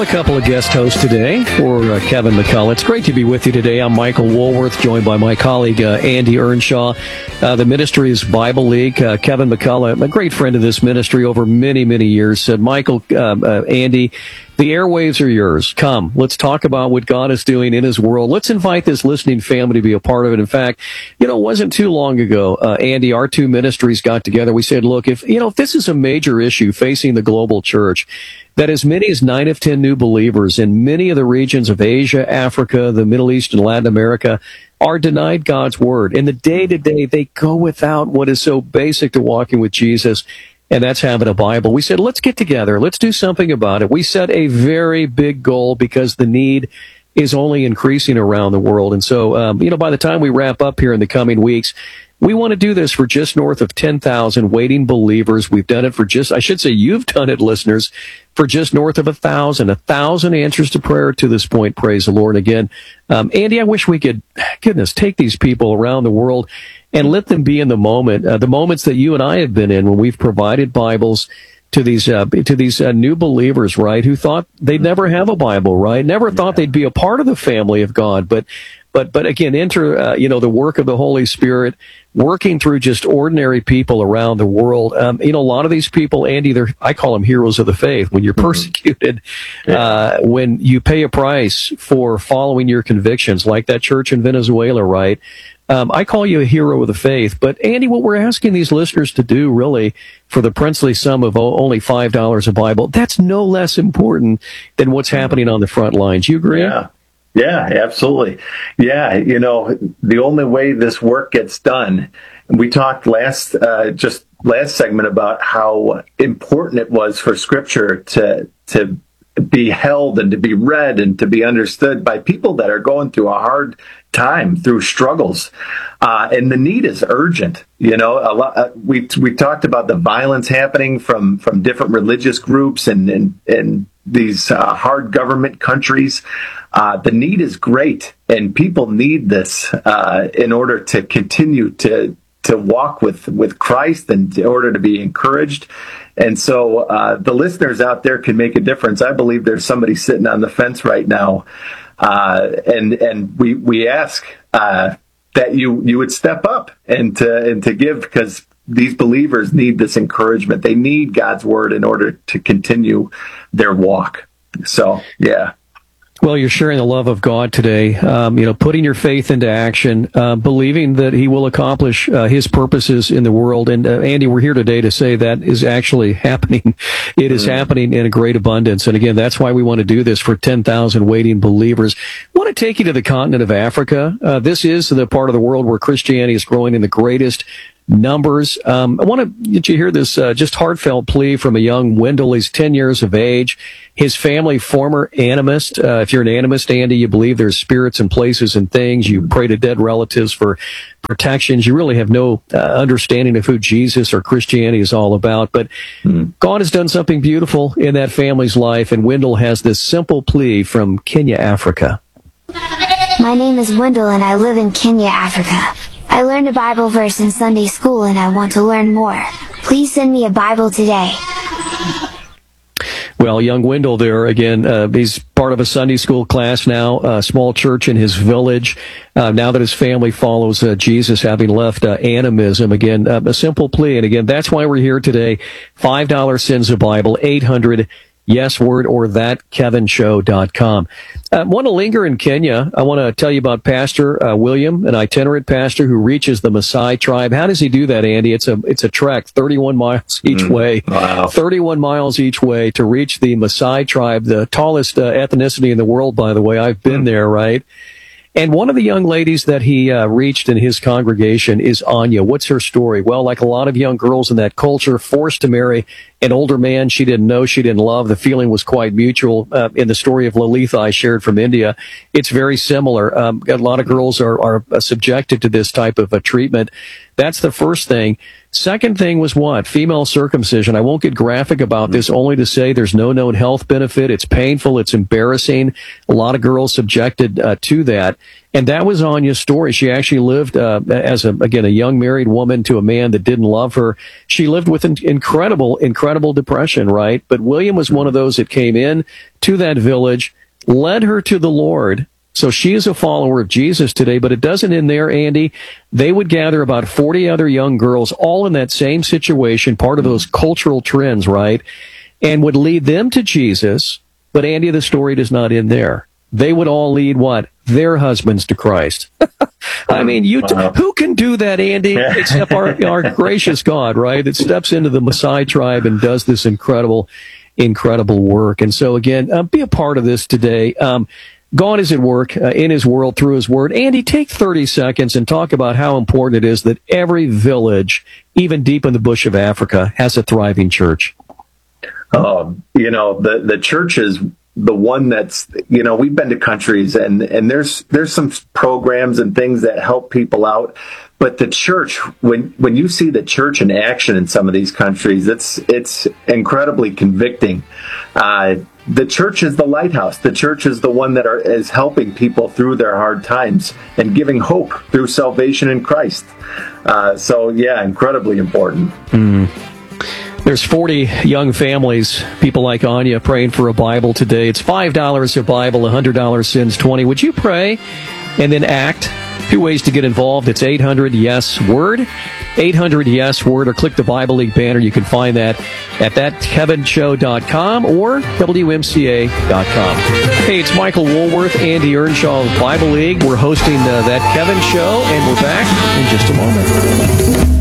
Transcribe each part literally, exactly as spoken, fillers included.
Well, a couple of guest hosts today for uh, Kevin McCullough. It's great to be with you today. I'm Michael Woolworth, joined by my colleague uh, Andy Earnshaw. Uh, the ministry is Bible League. Uh, Kevin McCullough, a great friend of this ministry over many, many years, said, Michael, uh, uh, Andy, the airwaves are yours. Come, let's talk about what God is doing in his world. Let's invite this listening family to be a part of it. In fact, you know, it wasn't too long ago, uh, Andy, our two ministries got together. We said, look, if, you know, if this is a major issue facing the global church, that as many as nine of ten new believers in many of the regions of Asia, Africa, the Middle East, and Latin America are denied God's word. In the day-to-day, they go without what is so basic to walking with Jesus, and that's having a Bible. We said, let's get together. Let's do something about it. We set a very big goal because the need is only increasing around the world. And so, um, you know, by the time we wrap up here in the coming weeks, we want to do this for just north of ten thousand waiting believers. We've done it for just, I should say you've done it, listeners, for just north of a thousand, a thousand answers to prayer to this point. Praise the Lord. Again, um, Andy, I wish we could, goodness, take these people around the world and let them be in the moment, uh, the moments that you and I have been in when we've provided Bibles to these, uh, to these uh, new believers, right, who thought they'd never have a Bible, right? Never thought they'd be a part of the family of God. But, but, but again, enter, uh, you know, the work of the Holy Spirit, working through just ordinary people around the world. Um, you know, a lot of these people, Andy, they're, I call them heroes of the faith. When you're persecuted, yeah. uh, when you pay a price for following your convictions, like that church in Venezuela, right? Um, I call you a hero of the faith. But Andy, what we're asking these listeners to do really for the princely sum of only five dollars a Bible, that's no less important than what's happening on the front lines. You agree? Yeah. Yeah, absolutely. Yeah, you know, the only way this work gets done, we talked last, uh, just last segment about how important it was for Scripture to, to be held and to be read and to be understood by people that are going through a hard time, through struggles. Uh, and the need is urgent. You know, a lot, uh, we, we talked about the violence happening from, from different religious groups and, and, and these uh, hard government countries. Uh, the need is great, and people need this uh, in order to continue to to walk with, with Christ and in order to be encouraged. And so uh, the listeners out there can make a difference. I believe there's somebody sitting on the fence right now, uh, and and we we ask uh, that you you would step up and to and to give, because these believers need this encouragement. They need God's word in order to continue their walk. So, yeah. Well, you're sharing the love of God today, um, you know, putting your faith into action, uh, believing that he will accomplish uh, his purposes in the world. And uh, Andy, we're here today to say that is actually happening. It is mm. happening in a great abundance. And again, that's why we want to do this for ten thousand waiting believers. I want to take you to the continent of Africa. Uh, this is the part of the world where Christianity is growing in the greatest numbers. Um, I want to get you hear this uh, just heartfelt plea from a young Wendell. He's ten years of age. His family, former animist. Uh, if you're an animist, Andy, you believe there's spirits and places and things. You pray to dead relatives for protections. You really have no uh, understanding of who Jesus or Christianity is all about. But mm. God has done something beautiful in that family's life, and Wendell has this simple plea from Kenya, Africa. My name is Wendell, and I live in Kenya, Africa. I learned a Bible verse in Sunday school, and I want to learn more. Please send me a Bible today. Well, young Wendell there, again, uh, he's part of a Sunday school class now, a small church in his village. Uh, now that his family follows uh, Jesus, having left uh, animism, again, uh, a simple plea. And again, that's why we're here today. five dollars sends a Bible, eight hundred yes word, or that kevin show dot com. I want to linger in Kenya. I want to tell you about Pastor uh, William, an itinerant pastor who reaches the Maasai tribe. How does he do that, Andy? It's a it's a trek, thirty-one miles each mm, way. Wow. thirty-one miles each way to reach the Maasai tribe, the tallest uh, ethnicity in the world, by the way. I've been mm. there, right? And one of the young ladies that he uh, reached in his congregation is Anya. What's her story? Well, like a lot of young girls in that culture, forced to marry an older man she didn't know, she didn't love. The feeling was quite mutual. Uh, in the story of Lalitha I shared from India, it's very similar. Um, a lot of girls are, are subjected to this type of a treatment. That's the first thing. Second thing was what? Female circumcision. I won't get graphic about this, only to say there's no known health benefit. It's painful. It's embarrassing. A lot of girls subjected uh, to that. And that was Anya's story. She actually lived uh, as, a, again, a young married woman to a man that didn't love her. She lived with an incredible, incredible depression, right? But William was one of those that came in to that village, led her to the Lord. So she is a follower of Jesus today, but it doesn't end there, Andy. They would gather about forty other young girls, all in that same situation, part of those cultural trends, right? And would lead them to Jesus. But Andy, the story does not end there. They would all lead what? Their husbands to Christ. I mean, you t- who can do that, Andy, except our, our gracious God, right? That steps into the Maasai tribe and does this incredible, incredible work. And so again, uh, be a part of this today. Um, God is at work uh, in his world through his word. Andy, take thirty seconds and talk about how important it is that every village, even deep in the bush of Africa, has a thriving church. Oh, you know, the, the church is the one that's, you know, we've been to countries and, and there's, there's some programs and things that help people out. But the church, when, when you see the church in action in some of these countries, it's, it's incredibly convicting. Uh, the church is the lighthouse. The church is the one that are, is helping people through their hard times and giving hope through salvation in Christ. Uh, so yeah, incredibly important. Mm. There's forty young families, people like Anya, praying for a Bible today. It's five dollars a Bible, one hundred dollars sends twenty. Would you pray and then act? Two ways to get involved. It's eight hundred yes word, eight hundred yes word, or click the Bible League banner. You can find that at that kevin show dot com or w m c a dot com. Hey, it's Michael Woolworth, Andy Earnshaw of Bible League. We're hosting uh, That Kevin Show, and we're back in just a moment.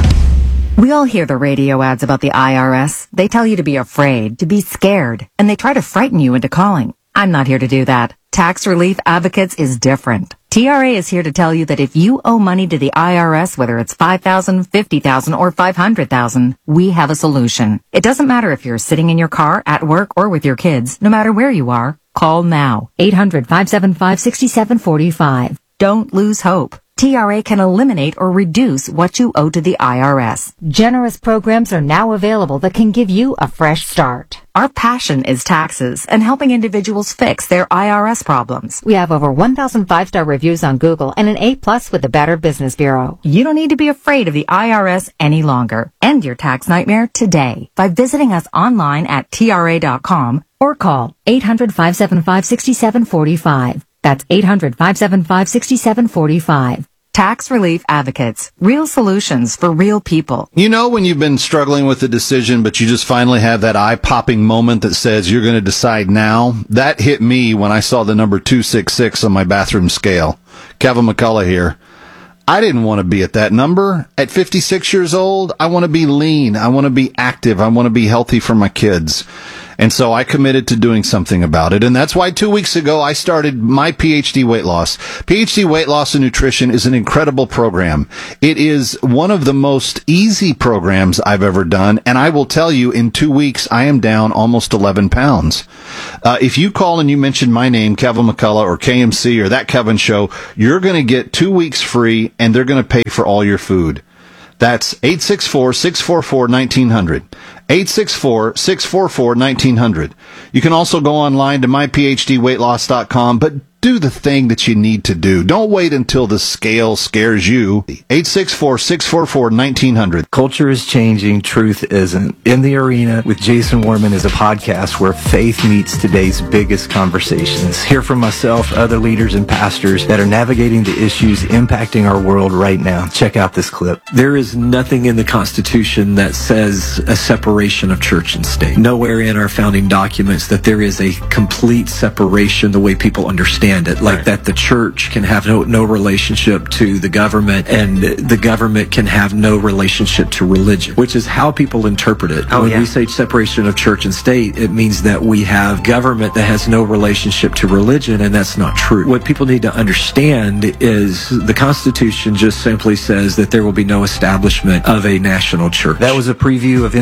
We all hear the radio ads about the I R S. They tell you to be afraid, to be scared, and they try to frighten you into calling. I'm not here to do that. Tax Relief Advocates is different. T R A is here to tell you that if you owe money to the I R S, whether it's five thousand dollars, fifty thousand dollars, or five hundred thousand dollars, we have a solution. It doesn't matter if you're sitting in your car, at work, or with your kids. No matter where you are, call now. eight hundred, five seven five, six seven four five. Don't lose hope. T R A can eliminate or reduce what you owe to the I R S. Generous programs are now available that can give you a fresh start. Our passion is taxes and helping individuals fix their I R S problems. We have over one thousand five-star reviews on Google and an A plus with the Better Business Bureau. You don't need to be afraid of the I R S any longer. End your tax nightmare today by visiting us online at T R A dot com or call eight hundred, five seven five, six seven four five. That's eight hundred, five seven five, six seven four five. Tax Relief Advocates. Real solutions for real people. You know when you've been struggling with a decision, but you just finally have that eye-popping moment that says you're going to decide now? That hit me when I saw the number two six six on my bathroom scale. Kevin McCullough here. I didn't want to be at that number. At fifty-six years old, I want to be lean. I want to be active. I want to be healthy for my kids. And so I committed to doing something about it. And that's why two weeks ago I started my P H D Weight Loss. P H D Weight Loss and Nutrition is an incredible program. It is one of the most easy programs I've ever done. And I will tell you, in two weeks, I am down almost eleven pounds. Uh, if you call and you mention my name, Kevin McCullough or K M C or That Kevin Show, you're going to get two weeks free and they're going to pay for all your food. That's eight six four, six four four, one nine zero zero. eight six four, six four four, one nine zero zero. You can also go online to my p h d weight loss dot com, but do the thing that you need to do. Don't wait until the scale scares you. eight six four, six four four, one nine zero zero. Culture is changing, truth isn't. In the Arena with Jason Warman is a podcast where faith meets today's biggest conversations. Hear from myself, other leaders and pastors that are navigating the issues impacting our world right now. Check out this clip. There is nothing in the Constitution that says a separation of church and state. Nowhere in our founding documents that there is a complete separation the way people understand it, like right. that the church can have no, no relationship to the government and the government can have no relationship to religion, which is how people interpret it. Oh, when yeah. we say separation of church and state, it means that we have government that has no relationship to religion, and that's not true. What people need to understand is the Constitution just simply says that there will be no establishment of a national church. That was a preview of In the Arena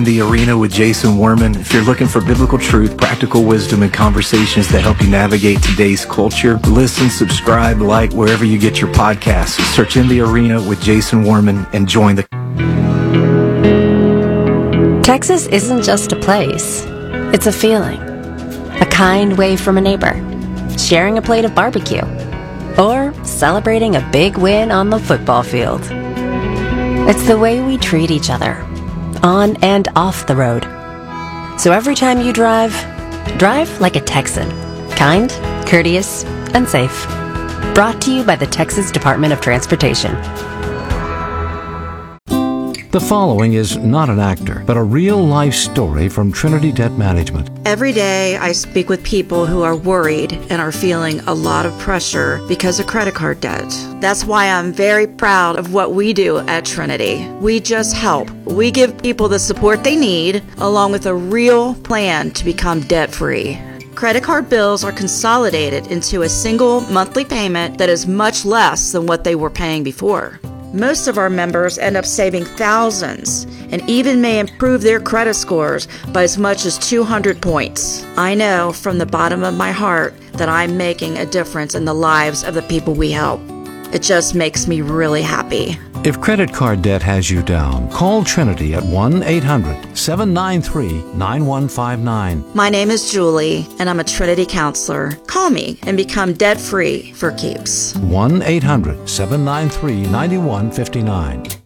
Arena with Jason Warman. If you're looking for biblical truth, practical wisdom, and conversations that help you navigate today's culture, listen, subscribe, like wherever you get your podcasts. Search In the Arena with Jason Warman and join the... Texas isn't just a place. It's a feeling. A kind wave from a neighbor. Sharing a plate of barbecue. Or celebrating a big win on the football field. It's the way we treat each other, on and off the road. So every time you drive, drive like a Texan. Kind, courteous, and safe. Brought to you by the Texas Department of Transportation. The following is not an actor, but a real-life story from Trinity Debt Management. Every day I speak with people who are worried and are feeling a lot of pressure because of credit card debt. That's why I'm very proud of what we do at Trinity. We just help. We give people the support they need, along with a real plan to become debt-free. Credit card bills are consolidated into a single monthly payment that is much less than what they were paying before. Most of our members end up saving thousands and even may improve their credit scores by as much as two hundred points. I know from the bottom of my heart that I'm making a difference in the lives of the people we help. It just makes me really happy. If credit card debt has you down, call Trinity at one eight hundred seven nine three nine one five nine. My name is Julie, and I'm a Trinity counselor. Call me and become debt-free for keeps. one eight hundred seven nine three nine one five nine.